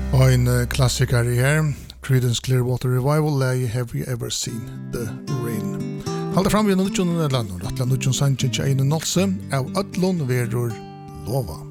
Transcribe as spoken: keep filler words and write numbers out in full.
Og en uh, klassiker her, Creedence Clearwater Revival, lei Have You Ever Seen The Rain. Halda fram vi nudjon eller nudjon, atla nudjon sanchen tja ein nolse, av ötlun verur lova.